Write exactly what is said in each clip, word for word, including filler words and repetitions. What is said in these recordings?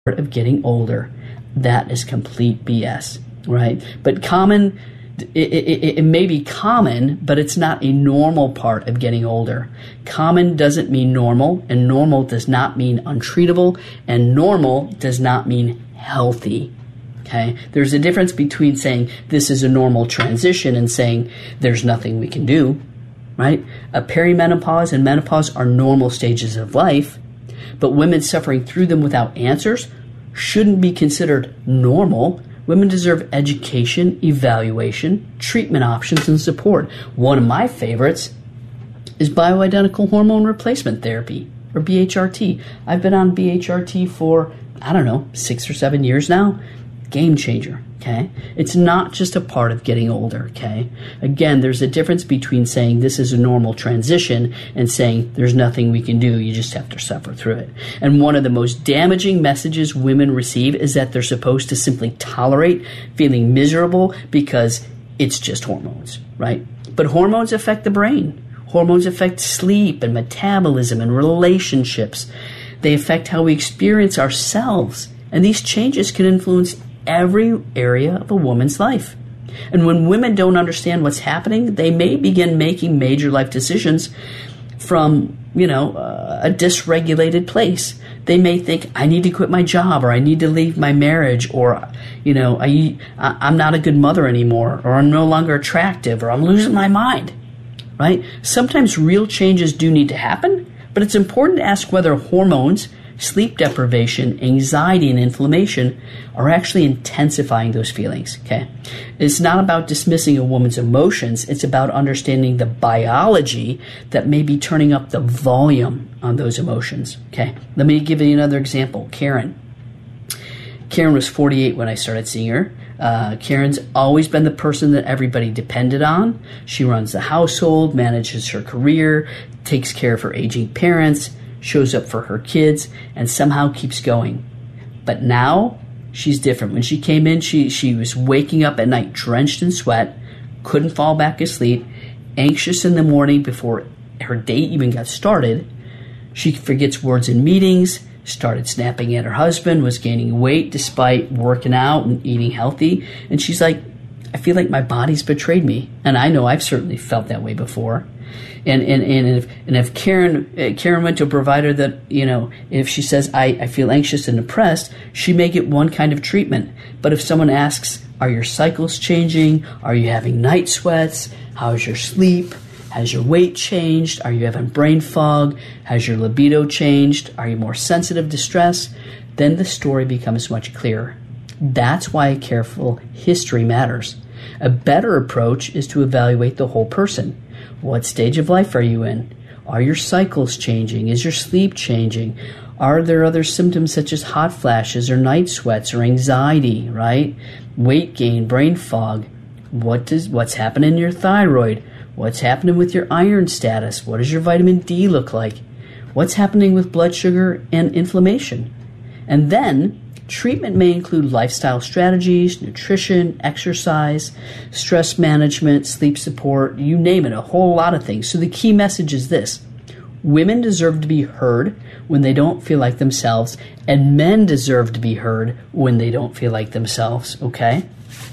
of getting older. That is complete B S, right? But common, it, it, it may be common, but it's not a normal part of getting older. Common doesn't mean normal, and normal does not mean untreatable, and normal does not mean healthy. Okay? There's a difference between saying this is a normal transition and saying there's nothing we can do, right? A perimenopause and menopause are normal stages of life, but women suffering through them without answers shouldn't be considered normal. Women deserve education, evaluation, treatment options, and support. One of my favorites is bioidentical hormone replacement therapy, or B H R T. I've been on B H R T for, I don't know, six or seven years now. Game changer, okay? It's not just a part of getting older, okay? Again, there's a difference between saying this is a normal transition and saying there's nothing we can do, you just have to suffer through it. And one of the most damaging messages women receive is that they're supposed to simply tolerate feeling miserable because it's just hormones, right? But hormones affect the brain. Hormones affect sleep and metabolism and relationships. They affect how we experience ourselves. And these changes can influence every area of a woman's life. And when women don't understand what's happening, they may begin making major life decisions from, you know, uh, a dysregulated place. They may think, I need to quit my job, or I need to leave my marriage, or, you know, I, I'm not a good mother anymore, or I'm no longer attractive, or I'm losing my mind, right? Sometimes real changes do need to happen, but it's important to ask whether hormones, sleep deprivation, anxiety, and inflammation are actually intensifying those feelings, okay? It's not about dismissing a woman's emotions. It's about understanding the biology that may be turning up the volume on those emotions, okay? Let me give you another example. Karen. Karen was forty-eight when I started seeing her. Uh, Karen's always been the person that everybody depended on. She runs the household, manages her career, takes care of her aging parents, shows up for her kids, and somehow keeps going. But now, she's different. When she came in, she, she was waking up at night drenched in sweat, couldn't fall back asleep, anxious in the morning before her day even got started. She forgets words in meetings, started snapping at her husband, was gaining weight despite working out and eating healthy. And she's like, I feel like my body's betrayed me. And I know I've certainly felt that way before. And and and if and if Karen uh, Karen went to a provider that, you know, if she says I, I feel anxious and depressed, she may get one kind of treatment. But if someone asks, are your cycles changing? Are you having night sweats? How's your sleep? Has your weight changed? Are you having brain fog? Has your libido changed? Are you more sensitive to stress? Then the story becomes much clearer. That's why a careful history matters. A better approach is to evaluate the whole person. What stage of life are you in? Are your cycles changing? Is your sleep changing? Are there other symptoms such as hot flashes or night sweats or anxiety, right? Weight gain, brain fog. What does, what's happening in your thyroid? What's happening with your iron status? What does your vitamin D look like? What's happening with blood sugar and inflammation? And then treatment may include lifestyle strategies, nutrition, exercise, stress management, sleep support, you name it, a whole lot of things. So the key message is this. Women deserve to be heard when they don't feel like themselves, and men deserve to be heard when they don't feel like themselves, okay?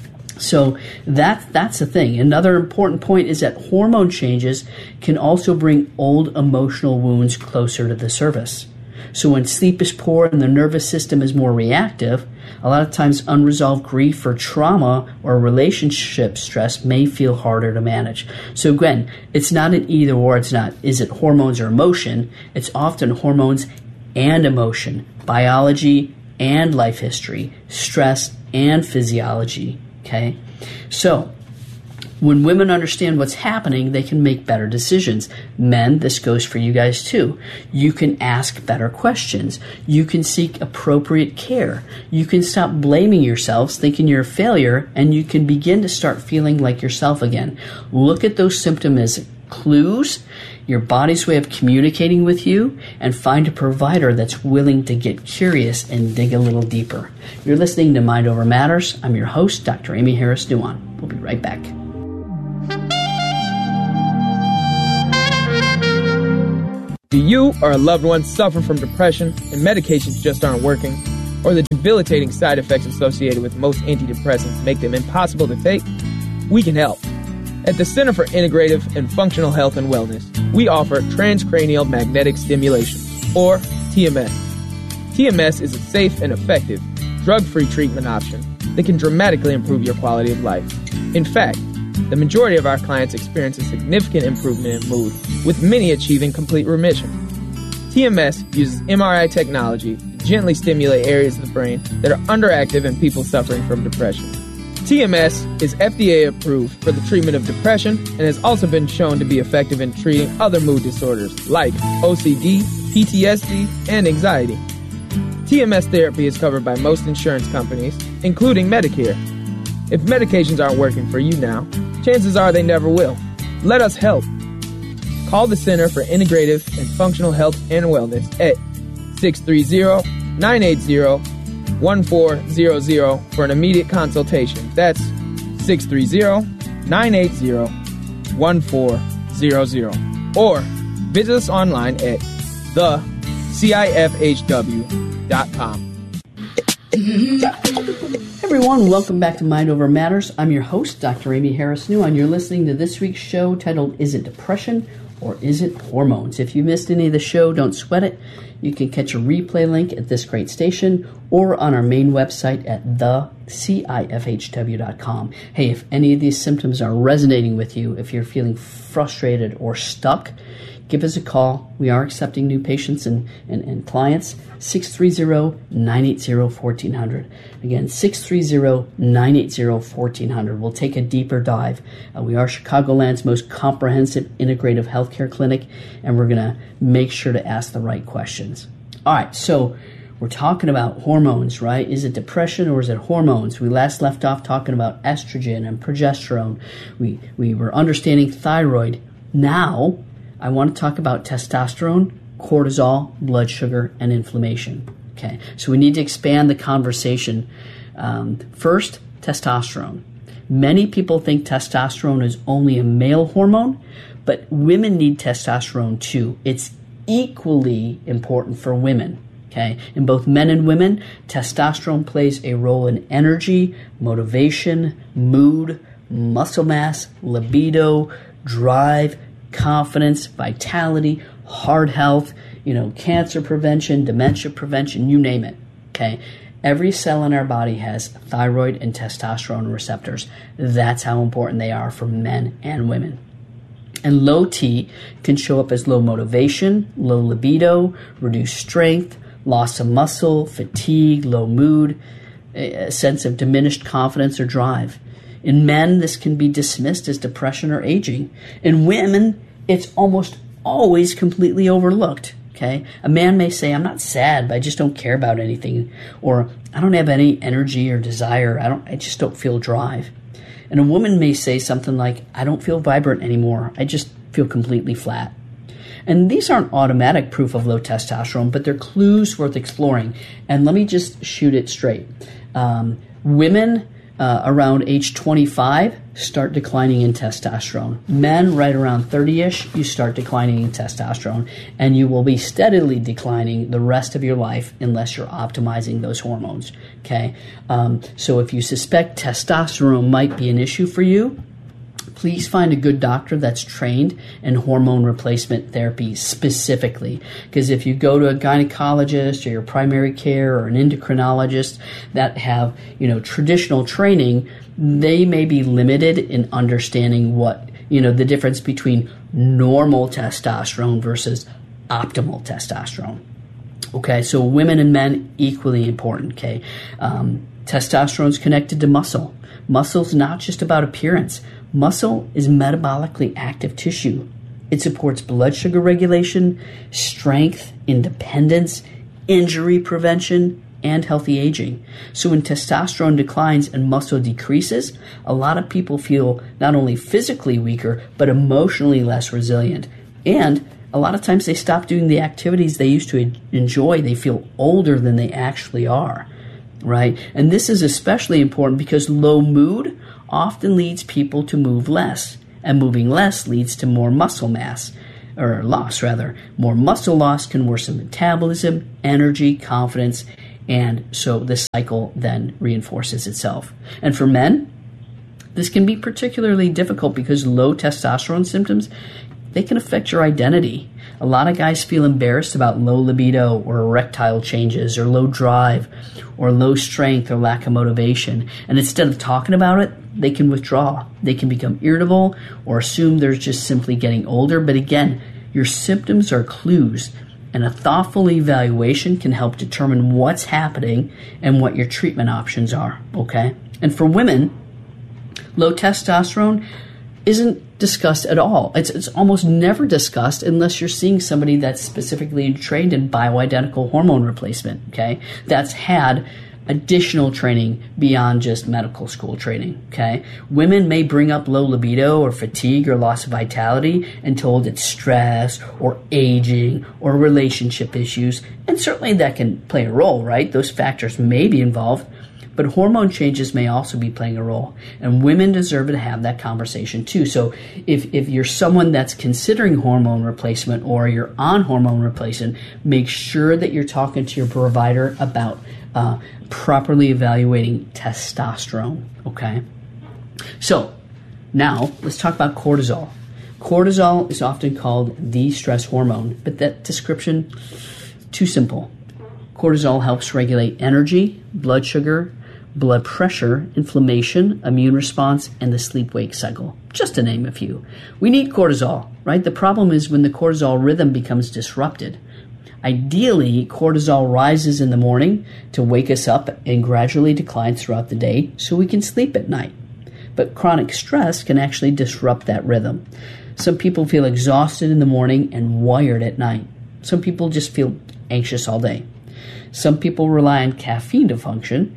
So that, that's the thing. Another important point is that hormone changes can also bring old emotional wounds closer to the surface. So when sleep is poor and the nervous system is more reactive, a lot of times unresolved grief or trauma or relationship stress may feel harder to manage. So again, it's not an either or. It's not, is it hormones or emotion? It's often hormones and emotion, biology and life history, stress and physiology. Okay? So when women understand what's happening, they can make better decisions. Men, this goes for you guys too. You can ask better questions. You can seek appropriate care. You can stop blaming yourselves, thinking you're a failure, and you can begin to start feeling like yourself again. Look at those symptoms as clues, your body's way of communicating with you, and find a provider that's willing to get curious and dig a little deeper. You're listening to Mind Over Matters. I'm your host, Doctor Amy Harris Nuwan. We'll be right back. Do you or a loved one suffer from depression and medications just aren't working? or the debilitating side effects associated with most antidepressants make them impossible to take, we can help. At the Center for Integrative and Functional Health and Wellness, we offer transcranial magnetic stimulation, or T M S. T M S is a safe and effective, drug-free treatment option that can dramatically improve your quality of life. In fact, the majority of our clients experience a significant improvement in mood, with many achieving complete remission. T M S uses M R I technology to gently stimulate areas of the brain that are underactive in people suffering from depression. T M S is F D A approved for the treatment of depression and has also been shown to be effective in treating other mood disorders like O C D, P T S D, and anxiety. T M S therapy is covered by most insurance companies, including Medicare. If medications aren't working for you now, chances are they never will. Let us help. Call the Center for Integrative and Functional Health and Wellness at six three zero, nine eight zero, one four zero zero for an immediate consultation. That's six three zero, nine eight zero, one four zero zero. Or visit us online at the C I F H W dot com. Hey everyone, welcome back to Mind Over Matters. I'm your host, Doctor Amy Harris-New, and you're listening to this week's show titled, Is It Depression or Is It Hormones? If you missed any of the show, don't sweat it. You can catch a replay link at this great station or on our main website at the C I F H W dot com. Hey, if any of these symptoms are resonating with you, if you're feeling frustrated or stuck, give us a call. We are accepting new patients and, and, and clients. six three zero, nine eight zero, one four zero zero. Again, six three zero, nine eight zero, one four zero zero. We'll take a deeper dive. Uh, we are Chicagoland's most comprehensive integrative healthcare clinic, and we're going to make sure to ask the right questions. All right, so we're talking about hormones, right? Is it depression or is it hormones? We last left off talking about estrogen and progesterone. We, we were understanding thyroid. Now, I want to talk about testosterone, cortisol, blood sugar, and inflammation. Okay, so we need to expand the conversation. Um, first, testosterone. Many people think testosterone is only a male hormone, but women need testosterone too. It's equally important for women. Okay, in both men and women, testosterone plays a role in energy, motivation, mood, muscle mass, libido, drive, confidence, vitality, heart health, you know, cancer prevention, dementia prevention, you name it. Okay. Every cell in our body has thyroid and testosterone receptors. That's how important they are for men and women. And low T can show up as low motivation, low libido, reduced strength, loss of muscle, fatigue, low mood, a sense of diminished confidence or drive. In men, this can be dismissed as depression or aging. In women, it's almost always completely overlooked. Okay, a man may say, "I'm not sad, but I just don't care about anything," or "I don't have any energy or desire. I don't. I just don't feel drive." And a woman may say something like, "I don't feel vibrant anymore. I just feel completely flat." And these aren't automatic proof of low testosterone, but they're clues worth exploring. And let me just shoot it straight. Um, women uh, around age twenty-five start declining in testosterone. Men right around thirty-ish, you start declining in testosterone. And you will be steadily declining the rest of your life unless you're optimizing those hormones. Okay? Um, so if you suspect testosterone might be an issue for you, please find a good doctor that's trained in hormone replacement therapy specifically. Because if you go to a gynecologist or your primary care or an endocrinologist that have, you know, traditional training, they may be limited in understanding what, you know, the difference between normal testosterone versus optimal testosterone. Okay, so women and men, equally important, okay? Um, testosterone is connected to muscle. Muscle's not just about appearance. Muscle is metabolically active tissue. It supports blood sugar regulation, strength, independence, injury prevention, and healthy aging. So when testosterone declines and muscle decreases, a lot of people feel not only physically weaker, but emotionally less resilient. And a lot of times they stop doing the activities they used to enjoy. They feel older than they actually are, right? And this is especially important because low mood often leads people to move less, and moving less leads to more muscle mass, or loss rather. More muscle loss can worsen metabolism, energy, confidence, And so this cycle then reinforces itself. And for men, this can be particularly difficult because low testosterone symptoms, they can affect your identity. A lot of guys feel embarrassed about low libido or erectile changes or low drive or low strength or lack of motivation. And instead of talking about it, they can withdraw. They can become irritable or assume they're just simply getting older. But again, your symptoms are clues, and a thoughtful evaluation can help determine what's happening and what your treatment options are, okay? And for women, low testosterone isn't discussed at all. It's, it's almost never discussed unless you're seeing somebody that's specifically trained in bioidentical hormone replacement, okay? That's had additional training beyond just medical school training, okay? Women may bring up low libido or fatigue or loss of vitality and told it's stress or aging or relationship issues, and certainly that can play a role, right? Those factors may be involved, but hormone changes may also be playing a role, and women deserve to have that conversation too. So if, if you're someone that's considering hormone replacement or you're on hormone replacement, make sure that you're talking to your provider about uh, properly evaluating testosterone, okay? So now let's talk about cortisol. Cortisol is often called the stress hormone, but that description, too simple. Cortisol helps regulate energy, blood sugar, blood pressure, inflammation, immune response, and the sleep-wake cycle, just to name a few. We need cortisol, right? The problem is when the cortisol rhythm becomes disrupted. Ideally, cortisol rises in the morning to wake us up and gradually declines throughout the day so we can sleep at night. But chronic stress can actually disrupt that rhythm. Some people feel exhausted in the morning and wired at night. Some people just feel anxious all day. Some people rely on caffeine to function.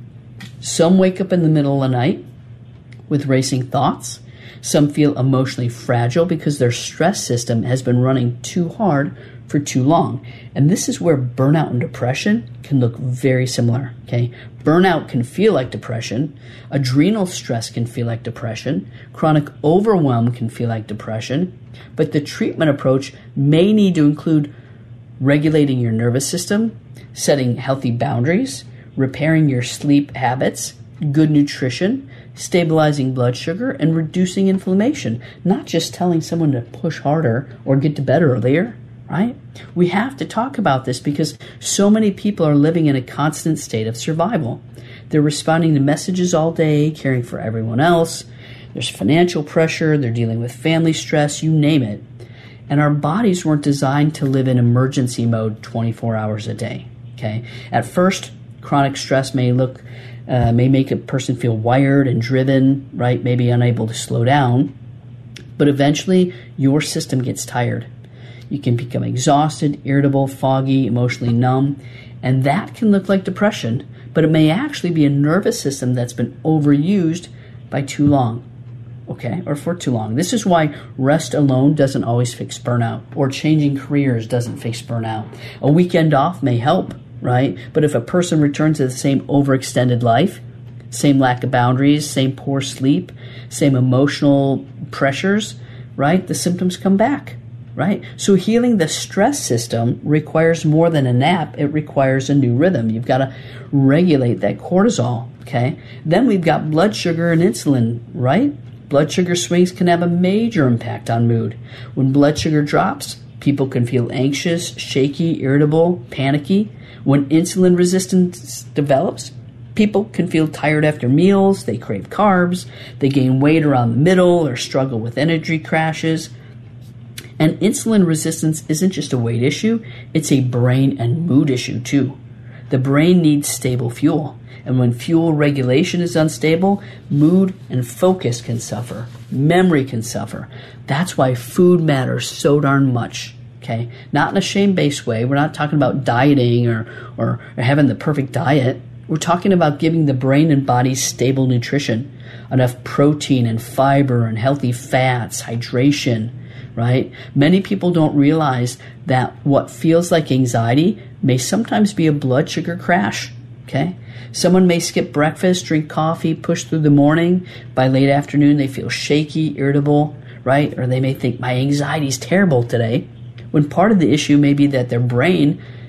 Some wake up in the middle of the night with racing thoughts. Some feel emotionally fragile because their stress system has been running too hard for too long. And this is where burnout and depression can look very similar, okay? Burnout can feel like depression. Adrenal stress can feel like depression. Chronic overwhelm can feel like depression. But the treatment approach may need to include regulating your nervous system, setting healthy boundaries, repairing your sleep habits, good nutrition, stabilizing blood sugar, and reducing inflammation. Not just telling someone to push harder or get to bed earlier, right? We have to talk about this because so many people are living in a constant state of survival. They're responding to messages all day, caring for everyone else. There's financial pressure. They're dealing with family stress, you name it. And our bodies weren't designed to live in emergency mode twenty-four hours a day, okay? At first, chronic stress may look, uh, may make a person feel wired and driven, right? Maybe unable to slow down. But eventually, your system gets tired. You can become exhausted, irritable, foggy, emotionally numb, and that can look like depression, but it may actually be a nervous system that's been overused by too long, okay, or for too long. This is why rest alone doesn't always fix burnout, or changing careers doesn't fix burnout. A weekend off may help, right? But if a person returns to the same overextended life, same lack of boundaries, same poor sleep, same emotional pressures, right, the symptoms come back. Right? So healing the stress system requires more than a nap. It requires a new rhythm. You've got to regulate that cortisol, okay? Then we've got blood sugar and insulin, right? Blood sugar swings can have a major impact on mood. When blood sugar drops, people can feel anxious, shaky, irritable, panicky. When insulin resistance develops, people can feel tired after meals, they crave carbs, they gain weight around the middle or struggle with energy crashes. And insulin resistance isn't just a weight issue, it's a brain and mood issue too. The brain needs stable fuel, and when fuel regulation is unstable, mood and focus can suffer, memory can suffer. That's why food matters so darn much, okay? Not in a shame-based way. We're not talking about dieting or, or, or having the perfect diet. We're talking about giving the brain and body stable nutrition, enough protein and fiber and healthy fats, hydration, right? Many people don't realize that what feels like anxiety may sometimes be a blood sugar crash, okay? Someone may skip breakfast, drink coffee, push through the morning. By late afternoon, they feel shaky, irritable, right? Or they may think, my anxiety is terrible today, when part of the issue may be that their brain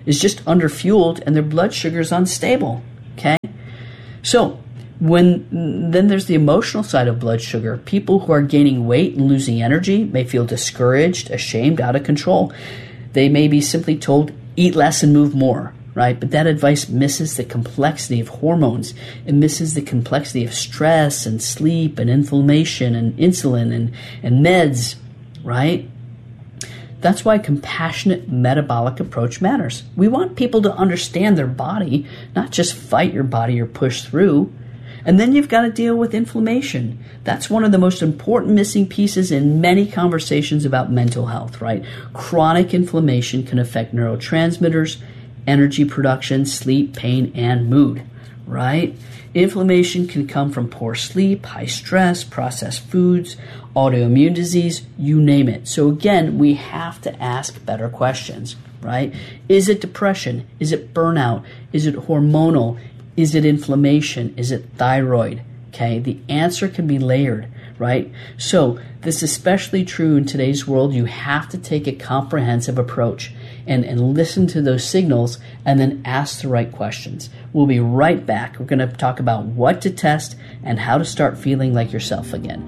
is just underfueled and their blood sugar is unstable. Okay? So, when then there's the emotional side of blood sugar. People who are gaining weight and losing energy may feel discouraged, ashamed, out of control. They may be simply told, eat less and move more, right? But that advice misses the complexity of hormones. It misses the complexity of stress and sleep and inflammation and insulin and, and meds, right? That's why a compassionate metabolic approach matters. We want people to understand their body, not just fight your body or push through. And then you've got to deal with inflammation. That's one of the most important missing pieces in many conversations about mental health, right? Chronic inflammation can affect neurotransmitters, energy production, sleep, pain, and mood, right? Inflammation can come from poor sleep, high stress, processed foods, autoimmune disease, you name it. So again, we have to ask better questions, right? Is it depression? Is it burnout? Is it hormonal? Is it inflammation? Is it thyroid? Okay, the answer can be layered, right? So this is especially true in today's world. You have to take a comprehensive approach and, and listen to those signals and then ask the right questions. We'll be right back. We're going to talk about what to test and how to start feeling like yourself again.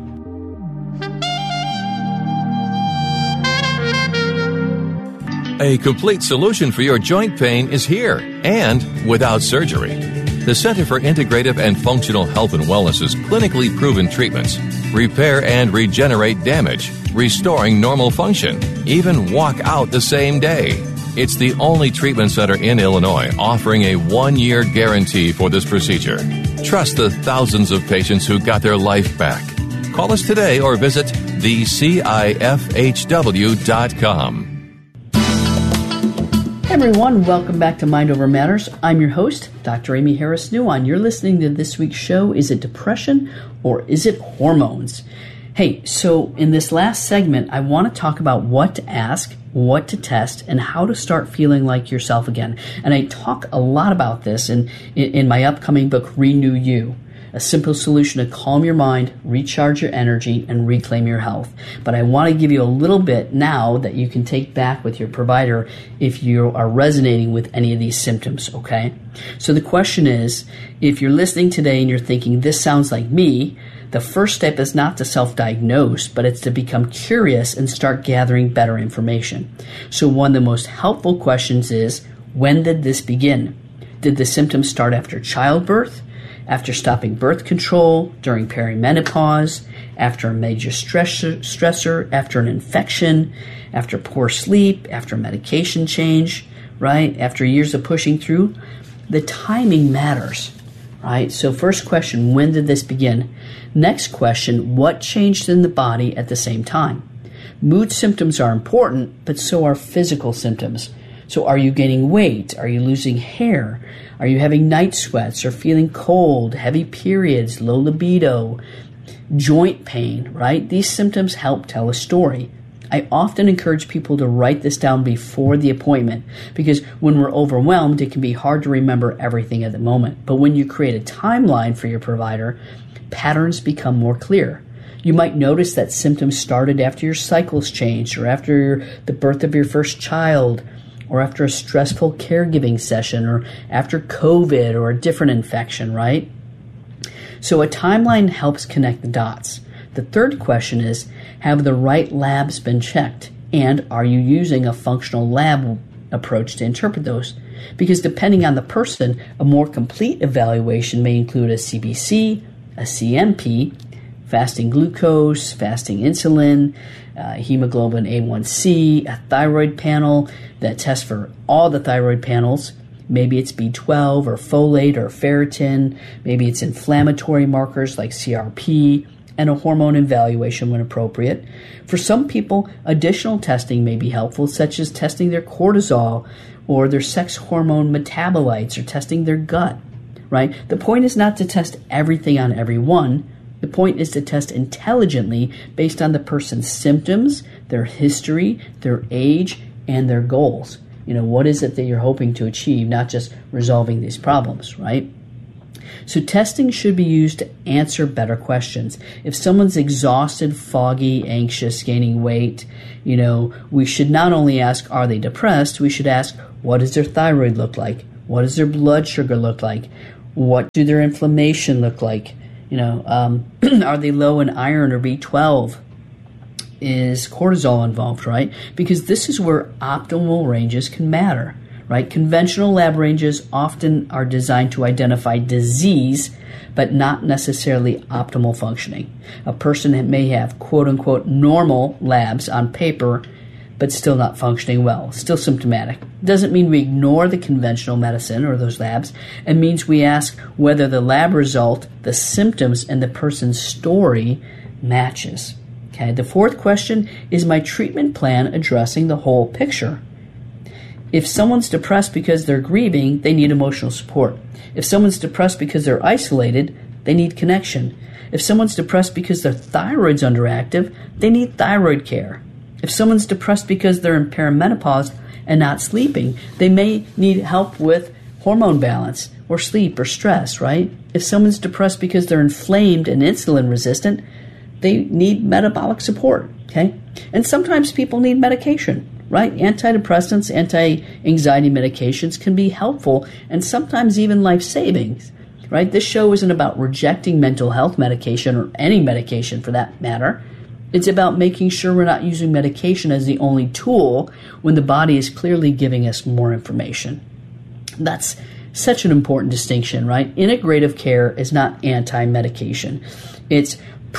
A complete solution for your joint pain is here and without surgery. The Center for Integrative and Functional Health and Wellness's clinically proven treatments repair and regenerate damage, restoring normal function, even walk out the same day. It's the only treatment center in Illinois offering a one-year guarantee for this procedure. Trust the thousands of patients who got their life back. Call us today or visit the C I F H W dot com. Hey everyone, welcome back to Mind Over Matters. I'm your host, Doctor Amy Harris-Nuon. You're listening to this week's show, Is It Depression or Is It Hormones? Hey, so in this last segment, I want to talk about what to ask, what to test, and how to start feeling like yourself again. And I talk a lot about this in, in, in my upcoming book, Renew You. A simple solution to calm your mind, recharge your energy, and reclaim your health. But I want to give you a little bit now that you can take back with your provider if you are resonating with any of these symptoms, okay? So the question is, if you're listening today and you're thinking, this sounds like me, the first step is not to self-diagnose, but it's to become curious and start gathering better information. So one of the most helpful questions is, when did this begin? Did the symptoms start after childbirth? After stopping birth control, during perimenopause, after a major stressor, stressor, after an infection, after poor sleep, after medication change, right? After years of pushing through, the timing matters, right? So first question, when did this begin? Next question, what changed in the body at the same time? Mood symptoms are important, but so are physical symptoms. So are you gaining weight? Are you losing hair? Are you having night sweats or feeling cold, heavy periods, low libido, joint pain, right? These symptoms help tell a story. I often encourage people to write this down before the appointment because when we're overwhelmed, it can be hard to remember everything at the moment. But when you create a timeline for your provider, patterns become more clear. You might notice that symptoms started after your cycles changed or after your, the birth of your first child, or after a stressful caregiving session, or after COVID or a different infection, right? So a timeline helps connect the dots. The third question is, have the right labs been checked? And are you using a functional lab approach to interpret those? Because depending on the person, a more complete evaluation may include a C B C, a C M P, fasting glucose, fasting insulin, uh, hemoglobin A one C, a thyroid panel that tests for all the thyroid panels. Maybe it's B twelve or folate or ferritin. Maybe it's inflammatory markers like C R P and a hormone evaluation when appropriate. For some people, additional testing may be helpful, such as testing their cortisol or their sex hormone metabolites or testing their gut, right? The point is not to test everything on everyone. The point is to test intelligently based on the person's symptoms, their history, their age, and their goals. You know, what is it that you're hoping to achieve, not just resolving these problems, right? So testing should be used to answer better questions. If someone's exhausted, foggy, anxious, gaining weight, you know, we should not only ask, are they depressed? We should ask, What does their thyroid look like? What does their blood sugar look like? What do their inflammation look like? You know, um, are they low in iron or B twelve? Is cortisol involved, right? Because this is where optimal ranges can matter, right? Conventional lab ranges often are designed to identify disease, but not necessarily optimal functioning. A person may have quote-unquote normal labs on paper, but still not functioning well, still symptomatic. Doesn't mean we ignore the conventional medicine or those labs. It means we ask whether the lab result, the symptoms, and the person's story matches. Okay. The fourth question is my treatment plan addressing the whole picture? If someone's depressed because they're grieving, they need emotional support. If someone's depressed because they're isolated, they need connection. If someone's depressed because their thyroid's underactive, they need thyroid care. If someone's depressed because they're in perimenopause and not sleeping, they may need help with hormone balance or sleep or stress, right? If someone's depressed because they're inflamed and insulin resistant, they need metabolic support, okay? And sometimes people need medication, right? Antidepressants, anti-anxiety medications can be helpful and sometimes even life-saving, right? This show isn't about rejecting mental health medication or any medication for that matter. It's about making sure we're not using medication as the only tool when the body is clearly giving us more information. That's such an important distinction, right? Integrative care is not anti-medication. It's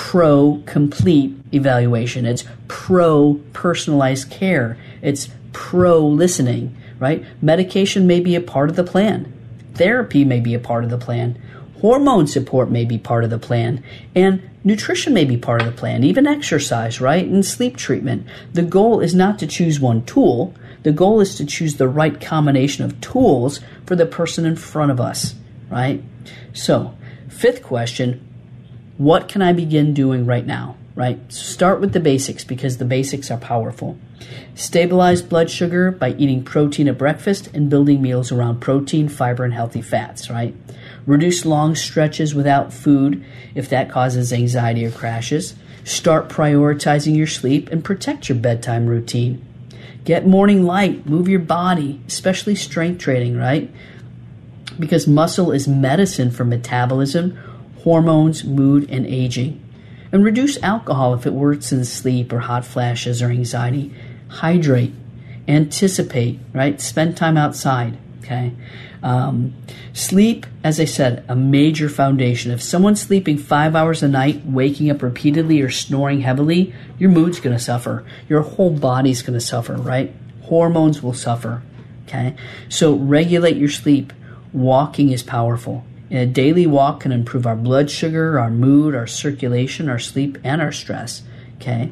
pro-complete evaluation. It's pro-personalized care. It's pro-listening, right? Medication may be a part of the plan. Therapy may be a part of the plan. Hormone support may be part of the plan. And nutrition may be part of the plan. Even exercise, right? And sleep treatment. The goal is not to choose one tool. The goal is to choose the right combination of tools for the person in front of us, right? So, fifth question, what can I begin doing right now, right? Start with the basics because the basics are powerful. Stabilize blood sugar by eating protein at breakfast and building meals around protein, fiber, and healthy fats, right? Reduce long stretches without food if that causes anxiety or crashes. Start prioritizing your sleep and protect your bedtime routine. Get morning light, move your body, especially strength training, right? Because muscle is medicine for metabolism, hormones, mood, and aging. And reduce alcohol if it works in sleep or hot flashes or anxiety. Hydrate. Anticipate, right? Spend time outside, okay? Um, sleep, as I said, a major foundation. If someone's sleeping five hours a night, waking up repeatedly or snoring heavily, your mood's going to suffer. Your whole body's going to suffer, right? Hormones will suffer, okay? So regulate your sleep. Walking is powerful. A daily walk can improve our blood sugar, our mood, our circulation, our sleep, and our stress, okay?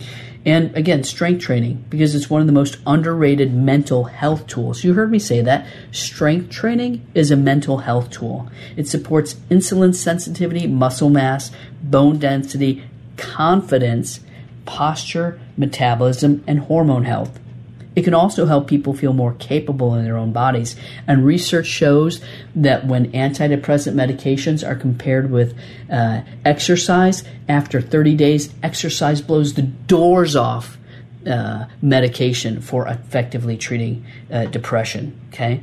And again, strength training, because it's one of the most underrated mental health tools. You heard me say that. Strength training is a mental health tool. It supports insulin sensitivity, muscle mass, bone density, confidence, posture, metabolism, and hormone health. It can also help people feel more capable in their own bodies. And research shows that when antidepressant medications are compared with uh, exercise, after thirty days, exercise blows the doors off uh, medication for effectively treating uh, depression. Okay,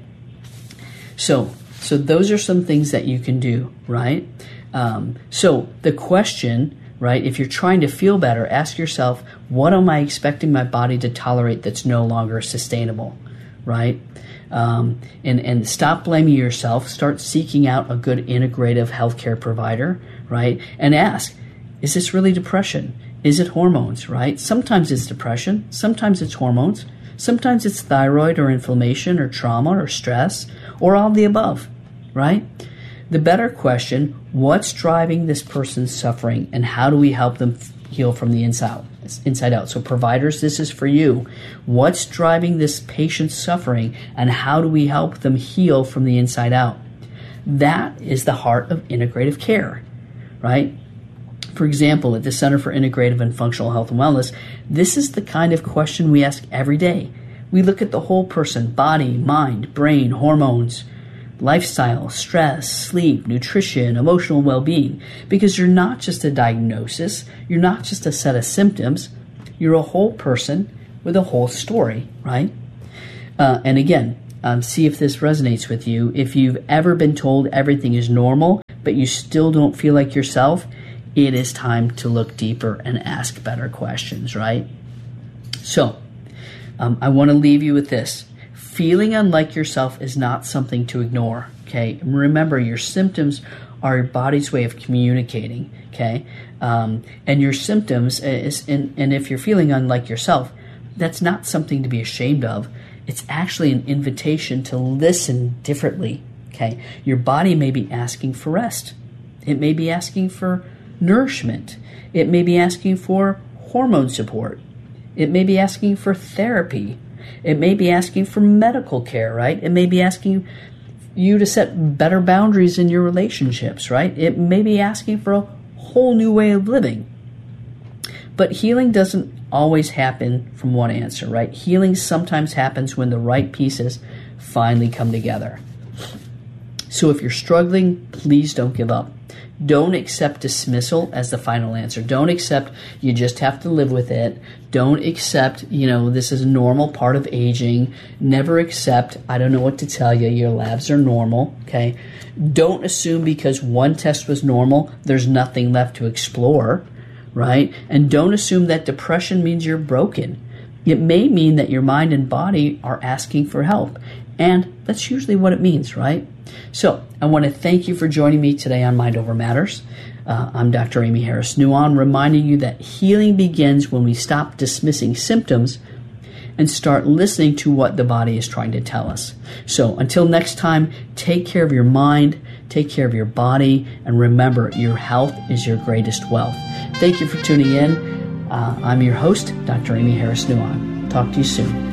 so so those are some things that you can do, right? Um, so the question, right, if you're trying to feel better, ask yourself, what am I expecting my body to tolerate that's no longer sustainable, right? Um, and, and stop blaming yourself. Start seeking out a good integrative healthcare provider, right? And ask, is this really depression? Is it hormones, right? Sometimes it's depression. Sometimes it's hormones. Sometimes it's thyroid or inflammation or trauma or stress or all of the above, right? The better question, what's driving this person's suffering and how do we help them heal from the inside, inside out? So providers, this is for you. What's driving this patient's suffering and how do we help them heal from the inside out? That is the heart of integrative care, right? For example, at the Center for Integrative and Functional Health and Wellness, this is the kind of question we ask every day. We look at the whole person, body, mind, brain, hormones, lifestyle, stress, sleep, nutrition, emotional well-being, because you're not just a diagnosis, you're not just a set of symptoms, you're a whole person with a whole story, right? Uh, and again, um, see if this resonates with you. If you've ever been told everything is normal, but you still don't feel like yourself, it is time to look deeper and ask better questions, right? So, um, I want to leave you with this. Feeling unlike yourself is not something to ignore, okay? Remember, your symptoms are your body's way of communicating, okay? Um, and your symptoms, is, and, and if you're feeling unlike yourself, that's not something to be ashamed of. It's actually an invitation to listen differently, okay? Your body may be asking for rest. It may be asking for nourishment. It may be asking for hormone support. It may be asking for therapy. It may be asking for medical care, right? It may be asking you to set better boundaries in your relationships, right? It may be asking for a whole new way of living. But healing doesn't always happen from one answer, right? Healing sometimes happens when the right pieces finally come together. So if you're struggling, please don't give up. Don't accept dismissal as the final answer. Don't accept you just have to live with it. Don't accept, you know, this is a normal part of aging. Never accept, I don't know what to tell you, your labs are normal, okay? Don't assume because one test was normal, there's nothing left to explore, right? And don't assume that depression means you're broken. It may mean that your mind and body are asking for help. And that's usually what it means, right? So I want to thank you for joining me today on Mind Over Matters. Uh, I'm Doctor Amy Harris Nuon, reminding you that healing begins when we stop dismissing symptoms and start listening to what the body is trying to tell us. So until next time, take care of your mind, take care of your body, and remember, your health is your greatest wealth. Thank you for tuning in. Uh, I'm your host, Doctor Amy Harris Nuon. Talk to you soon.